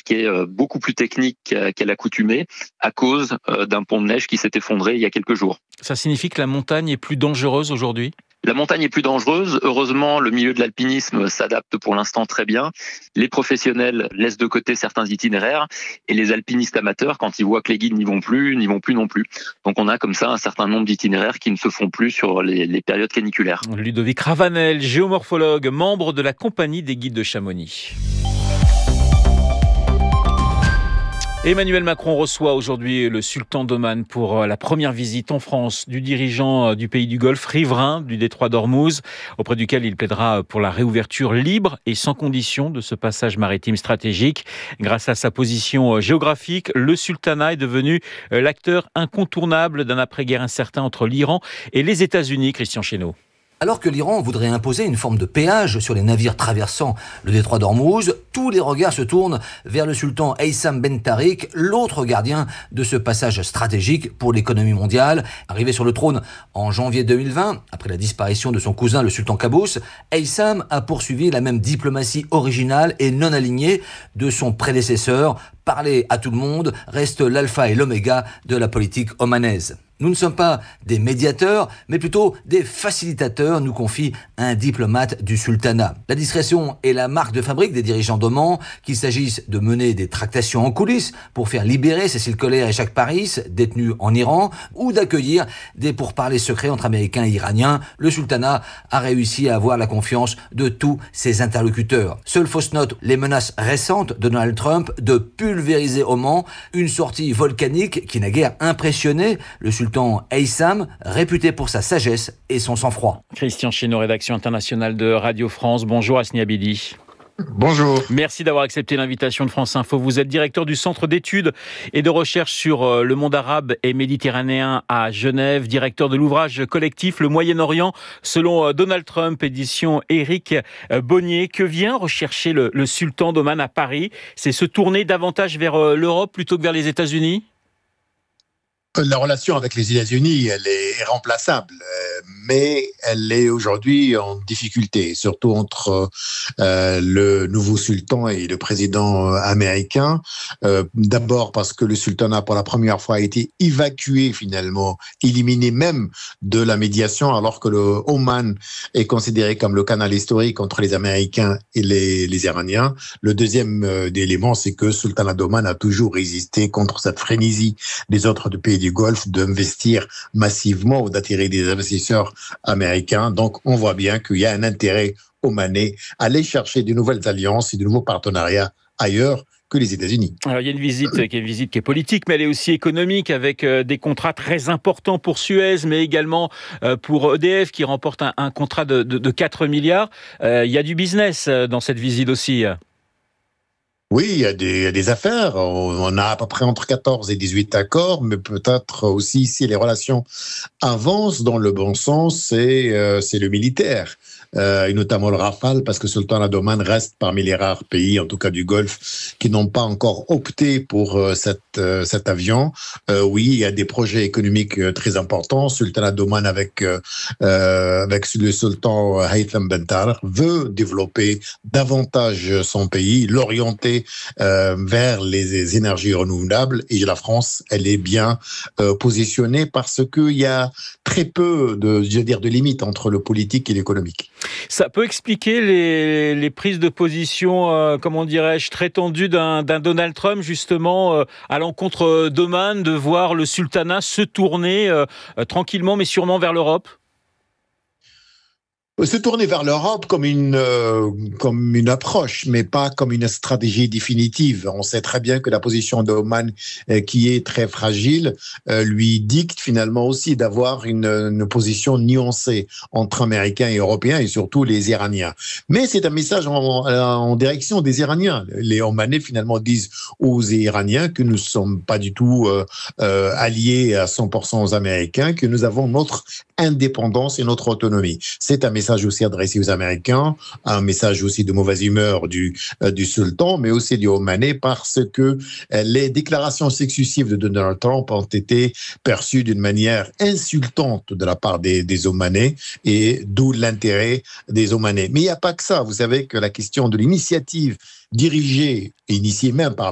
qui est beaucoup plus technique qu'à l'accoutumée à cause d'un pont de neige qui s'est effondré il y a quelques jours. Ça signifie que la montagne est plus dangereuse aujourd'hui ? La montagne est plus dangereuse. Heureusement, le milieu de l'alpinisme s'adapte pour l'instant très bien. Les professionnels laissent de côté certains itinéraires et les alpinistes amateurs, quand ils voient que les guides n'y vont plus non plus. Donc on a comme ça un certain nombre d'itinéraires qui ne se font plus sur les périodes caniculaires. Ludovic Ravanel, géomorphologue, membre de la Compagnie des guides de Chamonix. Emmanuel Macron reçoit aujourd'hui le sultan d'Oman pour la première visite en France du dirigeant du pays du Golfe, riverain du détroit d'Ormuz, auprès duquel il plaidera pour la réouverture libre et sans condition de ce passage maritime stratégique. Grâce à sa position géographique, le sultanat est devenu l'acteur incontournable d'un après-guerre incertain entre l'Iran et les États-Unis. Christian Chesneau. Alors que l'Iran voudrait imposer une forme de péage sur les navires traversant le détroit d'Ormuz, tous les regards se tournent vers le sultan Haytham Ben Tarik, l'autre gardien de ce passage stratégique pour l'économie mondiale. Arrivé sur le trône en janvier 2020, après la disparition de son cousin le sultan Qaboos, Haytham a poursuivi la même diplomatie originale et non alignée de son prédécesseur. Parler à tout le monde reste l'alpha et l'oméga de la politique omanaise. Nous ne sommes pas des médiateurs, mais plutôt des facilitateurs, nous confie un diplomate du sultanat. La discrétion est la marque de fabrique des dirigeants d'Oman, qu'il s'agisse de mener des tractations en coulisses pour faire libérer Cécile Collère et Jacques Paris, détenus en Iran, ou d'accueillir des pourparlers secrets entre Américains et Iraniens. Le sultanat a réussi à avoir la confiance de tous ses interlocuteurs. Seule fausse note, les menaces récentes de Donald Trump de pulvériser Oman, une sortie volcanique qui n'a guère impressionné le sultan Haytham, réputé pour sa sagesse et son sang-froid. Christian Chesneau, rédaction internationale de Radio France. Bonjour Asni Abidi. Bonjour. Merci d'avoir accepté l'invitation de France Info. Vous êtes directeur du Centre d'études et de recherche sur le monde arabe et méditerranéen à Genève, directeur de l'ouvrage collectif Le Moyen-Orient selon Donald Trump, édition Éric Bonnier. Que vient rechercher le sultan d'Oman à Paris ? C'est se tourner davantage vers l'Europe plutôt que vers les États-Unis ? La relation avec les États-Unis, elle est irremplaçable, mais elle est aujourd'hui en difficulté, surtout entre le nouveau sultan et le président américain. D'abord parce que le sultanat, pour la première fois, a été évacué finalement, éliminé même de la médiation, alors que le Oman est considéré comme le canal historique entre les Américains et les Iraniens. Le deuxième élément, c'est que le sultanat d'Oman a toujours résisté contre cette frénésie des autres pays du Golfe d'investir massivement ou d'attirer des investisseurs américains. Donc, on voit bien qu'il y a un intérêt omanais à aller chercher de nouvelles alliances et de nouveaux partenariats ailleurs que les États-Unis. Alors, il y a une visite qui est politique, mais elle est aussi économique, avec des contrats très importants pour Suez, mais également pour EDF, qui remporte un contrat de 4 milliards. Il y a du business dans cette visite aussi. Oui, il y a des affaires. On a à peu près entre 14 et 18 accords, mais peut-être aussi si les relations avancent dans le bon sens, c'est le militaire. Et notamment le Rafale, parce que Sultan d'Oman reste parmi les rares pays, en tout cas du Golfe, qui n'ont pas encore opté pour cet avion. Oui, il y a des projets économiques très importants. Sultan d'Oman avec le sultan Haytham Ben Tarik veut développer davantage son pays, l'orienter vers les énergies renouvelables. Et la France, elle est bien positionnée parce qu'il y a très peu de limites entre le politique et l'économique. Ça peut expliquer les prises de position, comment dirais-je, très tendues d'un Donald Trump, justement, à l'encontre d'Oman, de voir le sultanat se tourner tranquillement mais sûrement vers l'Europe ? Se tourner vers l'Europe comme une approche, mais pas comme une stratégie définitive. On sait très bien que la position d'Oman, qui est très fragile, lui dicte finalement aussi d'avoir une position nuancée entre Américains et Européens et surtout les Iraniens. Mais c'est un message en direction des Iraniens. Les Omanais finalement disent aux Iraniens que nous ne sommes pas du tout alliés à 100% aux Américains, que nous avons notre indépendance et notre autonomie. C'est un message aussi adressé aux Américains, un message aussi de mauvaise humeur du sultan, mais aussi du Omanais, parce que les déclarations successives de Donald Trump ont été perçues d'une manière insultante de la part des Omanais, et d'où l'intérêt des Omanais. Mais il n'y a pas que ça. Vous savez que la question de l'initiative dirigée et initiée même par